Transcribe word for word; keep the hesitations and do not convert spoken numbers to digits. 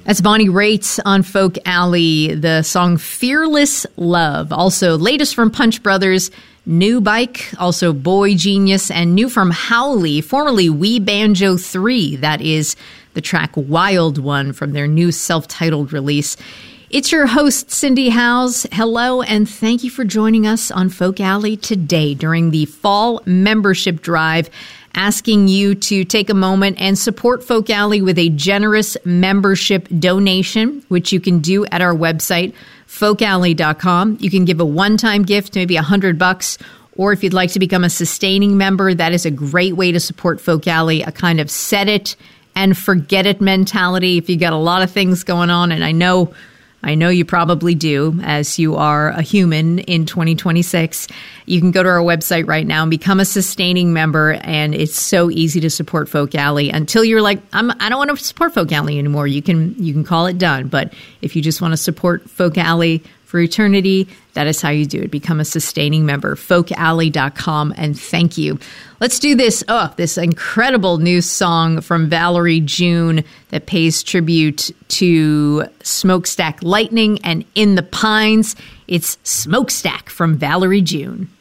That's Bonnie Raitt on Folk Alley, the song Fearless Love. Also, latest from Punch Brothers, New Bike, also Boy Genius, and new from Howley, formerly We Banjo three. That is the track Wild One from their new self-titled release. It's your host, Cindy Howes. Hello, and thank you for joining us on Folk Alley today during the fall membership drive, asking you to take a moment and support Folk Alley with a generous membership donation, which you can do at our website, folk alley dot com. You can give a one-time gift, maybe a hundred bucks, or if you'd like to become a sustaining member, that is a great way to support Folk Alley, a kind of set it and forget it mentality. If you got a lot of things going on, and I know I know you probably do, as you are a human in twenty twenty-six. You can go to our website right now and become a sustaining member, and it's so easy to support Folk Alley until you're like, I'm, I don't want to support Folk Alley anymore. You can you can call it done. But if you just want to support Folk Alley for eternity, that is how you do it. Become a sustaining member, folk alley dot com, and thank you. Let's do this. Oh, this incredible new song from Valerie June that pays tribute to Smokestack Lightning and In the Pines. It's Smokestack from Valerie June.